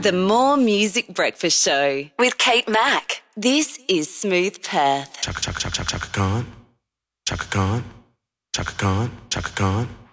The More Music Breakfast Show with Kate Mack. This is Smooth Perth. Chaka Khan, Chaka Khan, Chaka Khan, Chaka Khan.